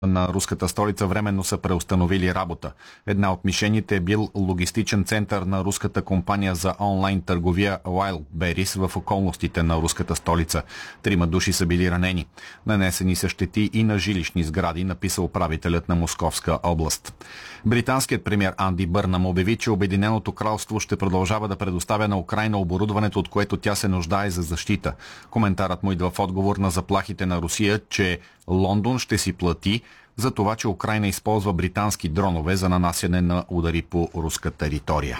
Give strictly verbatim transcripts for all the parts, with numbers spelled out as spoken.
на руската столица временно са преустановили работа. Една от мишените е бил логистичен център на руската компания за онлайн търговия Wildberries в околностите на руската столица. Трима души са били ранени. Нанесени са щети и на жилищни сгради, написа управителят на Московска област. Британският премиер Анди Бърнам обяви, че Обединеното кралство ще продължава да предоставя на Украйна оборудването, от което тя се нуждае за защита. Коментарът му идва в отговор на заплахите на Русия, че Лондон ще си плати за това, че Украйна използва британски дронове за нанасяне на удари по руска територия.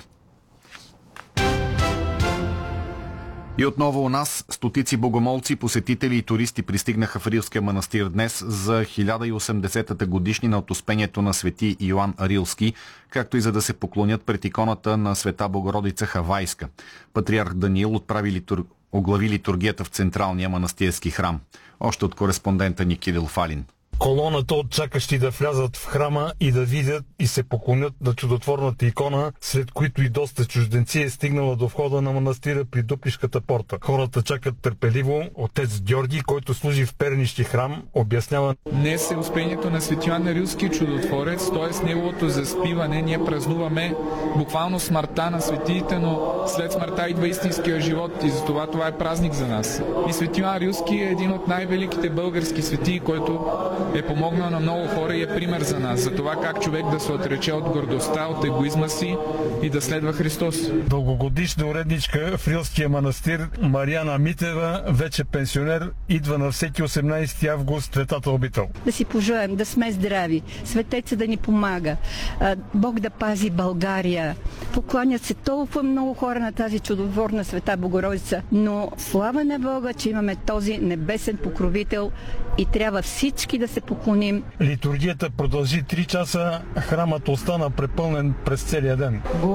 И отново у нас стотици богомолци, посетители и туристи пристигнаха в Рилския манастир днес за хиляда и осемдесетата годишнина от успението на свети Йоан Рилски, както и за да се поклонят пред иконата на Света Богородица Хавайска. Патриарх Даниил отправи литур... оглави литургията в Централния манастирски храм. Още от кореспондента ни Кирил Фалин. Колоната от чакащи да влязат в храма и да видят и се поклонят на чудотворната икона, след които и доста чужденци, е стигнала до входа на манастира при Дуплишката порта. Хората чакат търпеливо. Отец Георги, който служи в Пернищи храм, обяснява: днес е успението на свети Йоан Рилски чудотворец, т.е. неговото заспиване. Ние празнуваме буквално смъртта на светиите, но след смъртта идва истинския живот и затова това е празник за нас. И свети Йоан Рилски е един от най-великите български светии, който е помогнал на много хора и е пример за нас, за това как човек да се отрече от гордостта, от егоизма си и да следва Христос. Дългогодишна уредничка в Рилския манастир Мариана Митева, вече пенсионер, идва на всеки осемнайсети август Светата обител. Да си пожелаем да сме здрави, Светеца да ни помага, Бог да пази България. Покланят се толкова много хора на тази чудотворна Света Богородица, но слава на Бога, че имаме този небесен покровител и трябва всички да се поклоним. Литургията продължи три часа, храмът остана препълнен през целия ден.